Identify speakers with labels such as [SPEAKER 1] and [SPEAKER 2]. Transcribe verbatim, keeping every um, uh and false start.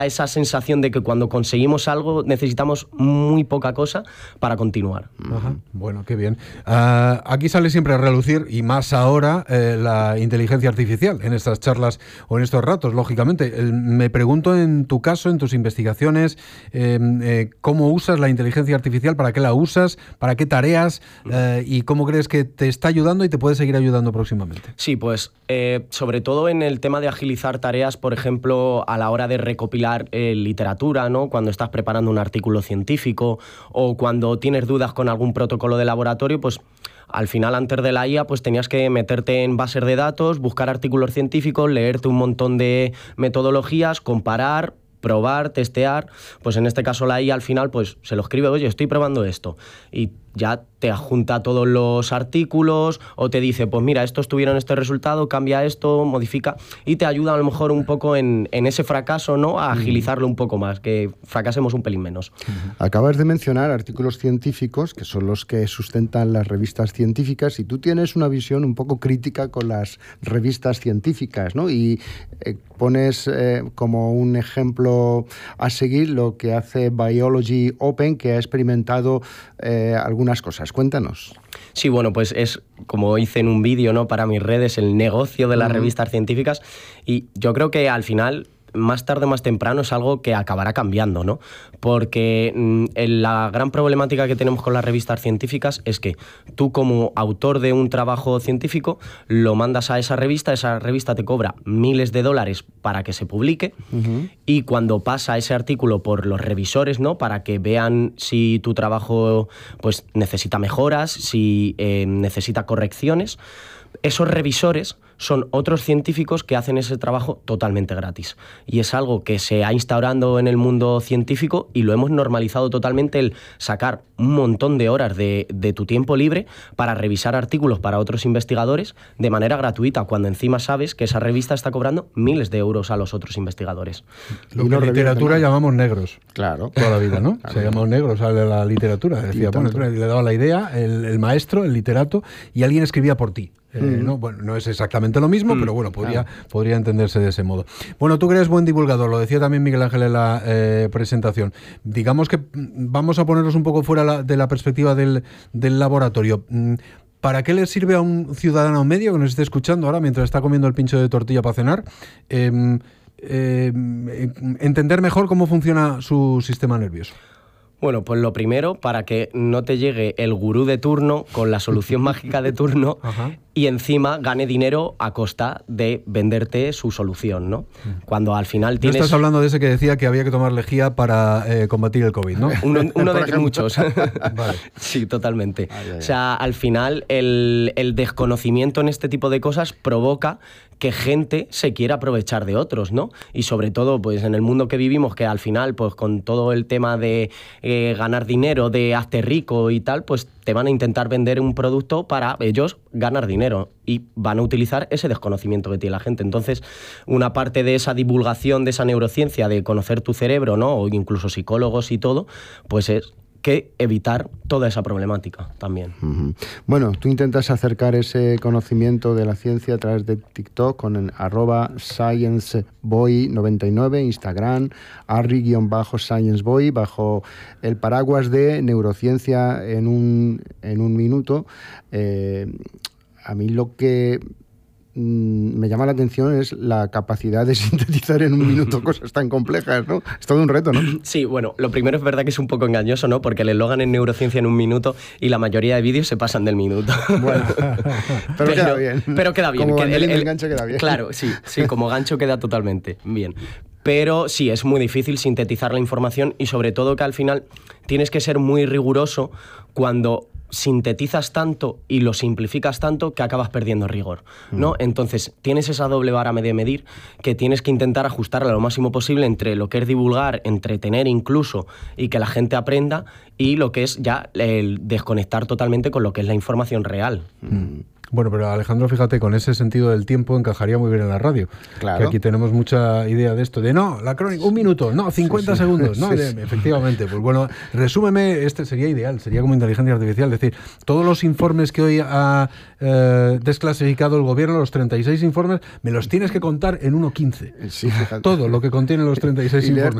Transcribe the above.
[SPEAKER 1] esa sensación de que cuando conseguimos algo necesitamos muy poca cosa para continuar.
[SPEAKER 2] Ajá. Bueno, qué bien. Uh, aquí sale siempre a relucir, y más ahora, eh, la inteligencia artificial en estas charlas o en estos ratos, lógicamente. El, me pregunto en tu caso, en tus investigaciones, eh, eh, ¿cómo usas la inteligencia artificial? ¿Para qué la usas? ¿Para qué tareas? Eh, ¿Y cómo crees que te está ayudando y te puede seguir ayudando próximamente?
[SPEAKER 1] Sí, pues eh, sobre todo en el tema de agilizar tareas, por ejemplo, a la hora de recopilar Eh, literatura, ¿no? Cuando estás preparando un artículo científico o cuando tienes dudas con algún protocolo de laboratorio, pues al final antes de la I A pues tenías que meterte en bases de datos, buscar artículos científicos, leerte un montón de metodologías, comparar, probar, testear. Pues en este caso la I A al final pues se lo escribe, oye, estoy probando esto, y ya te adjunta todos los artículos o te dice, pues mira, estos tuvieron este resultado, cambia esto, modifica, y te ayuda a lo mejor un poco en, en ese fracaso, ¿no? A agilizarlo un poco más, que fracasemos un pelín menos.
[SPEAKER 3] Acabas de mencionar artículos científicos, que son los que sustentan las revistas científicas, y tú tienes una visión un poco crítica con las revistas científicas, ¿no? Y eh, pones eh, como un ejemplo a seguir lo que hace Biology Open, que ha experimentado eh, algunas cosas. Cuéntanos.
[SPEAKER 1] Sí, bueno, pues es, como hice en un vídeo, ¿no?, para mis redes, el negocio de las uh-huh. revistas científicas, y yo creo que al final, más tarde o más temprano, es algo que acabará cambiando, ¿no? Porque mmm, la gran problemática que tenemos con las revistas científicas es que tú, como autor de un trabajo científico, lo mandas a esa revista, esa revista te cobra miles de dólares para que se publique, uh-huh. y cuando pasa ese artículo por los revisores, ¿no?, para que vean si tu trabajo pues necesita mejoras, si eh, necesita correcciones, esos revisores son otros científicos que hacen ese trabajo totalmente gratis. Y es algo que se ha instaurado en el mundo científico y lo hemos normalizado totalmente, el sacar un montón de horas de, de tu tiempo libre para revisar artículos para otros investigadores de manera gratuita, cuando encima sabes que esa revista está cobrando miles de euros a los otros investigadores.
[SPEAKER 2] Lo que en literatura llamamos negros.
[SPEAKER 3] Claro.
[SPEAKER 2] Toda la vida, ¿no? Claro. Se llamamos negros a la literatura. Decía, bueno, le daba la idea el, el maestro, el literato, y alguien escribía por ti. Eh, mm. no, bueno, no es exactamente lo mismo, mm, pero bueno, podría, claro. podría entenderse de ese modo. Bueno, tú que eres buen divulgador, lo decía también Miguel Ángel en la eh, presentación. Digamos que vamos a ponernos un poco fuera la, de la perspectiva del, del laboratorio. ¿Para qué le sirve a un ciudadano medio que nos esté escuchando ahora mientras está comiendo el pincho de tortilla para cenar eh, eh, entender mejor cómo funciona su sistema nervioso?
[SPEAKER 1] Bueno, pues lo primero, para que no te llegue el gurú de turno con la solución mágica de turno Ajá. y encima gane dinero a costa de venderte su solución, ¿no? Cuando al final tienes...
[SPEAKER 2] No estás hablando de ese que decía que había que tomar lejía para eh, combatir el COVID, ¿no?
[SPEAKER 1] Uno, uno de muchos. Vale. Sí, totalmente. Ay, ay, ay. O sea, al final el, el desconocimiento en este tipo de cosas provoca que gente se quiera aprovechar de otros, ¿no? Y sobre todo, pues en el mundo que vivimos, que al final, pues con todo el tema de eh, ganar dinero, de hazte rico y tal, pues te van a intentar vender un producto para ellos ganar dinero y van a utilizar ese desconocimiento que tiene la gente. Entonces, una parte de esa divulgación de esa neurociencia, de conocer tu cerebro, ¿no?, o incluso psicólogos y todo, pues es que evitar toda esa problemática también.
[SPEAKER 3] Uh-huh. Bueno, tú intentas acercar ese conocimiento de la ciencia a través de TikTok con el arroba scienceboy noventa y nueve, Instagram, arri-scienceboy, bajo el paraguas de neurociencia en un, en un minuto. Eh, a mí lo que me llama la atención es la capacidad de sintetizar en un minuto cosas tan complejas, ¿no? Es todo un reto, ¿no?
[SPEAKER 1] Sí, bueno, lo primero es verdad que es un poco engañoso, ¿no? Porque el eslogan es neurociencia en un minuto y la mayoría de vídeos se pasan del minuto.
[SPEAKER 3] Bueno, pero, pero queda bien.
[SPEAKER 1] Pero queda bien.
[SPEAKER 3] Como
[SPEAKER 1] que
[SPEAKER 3] el, el, el gancho queda bien.
[SPEAKER 1] Claro, sí, sí, como gancho queda totalmente bien. Pero sí, es muy difícil sintetizar la información y sobre todo que al final tienes que ser muy riguroso cuando sintetizas tanto y lo simplificas tanto que acabas perdiendo rigor, ¿no? Mm. Entonces, tienes esa doble vara de medir que tienes que intentar ajustarla lo máximo posible entre lo que es divulgar, entretener incluso y que la gente aprenda, y lo que es ya el desconectar totalmente con lo que es la información real.
[SPEAKER 3] Mm.
[SPEAKER 2] Bueno, pero Alejandro, fíjate, con ese sentido del tiempo encajaría muy bien en la radio.
[SPEAKER 3] Claro.
[SPEAKER 2] Que aquí tenemos mucha idea de esto, de no, la crónica, un minuto, no, cincuenta sí, sí. segundos, no,
[SPEAKER 3] sí,
[SPEAKER 2] de,
[SPEAKER 3] sí.
[SPEAKER 2] efectivamente. Pues bueno, resúmeme, este sería ideal, sería como inteligencia artificial, es decir, todos los informes que hoy ha eh, desclasificado el gobierno, los treinta y seis informes, me los tienes que contar en uno quince.
[SPEAKER 3] Sí, fíjate.
[SPEAKER 2] Todo lo que contienen los treinta y seis
[SPEAKER 3] y
[SPEAKER 2] informes.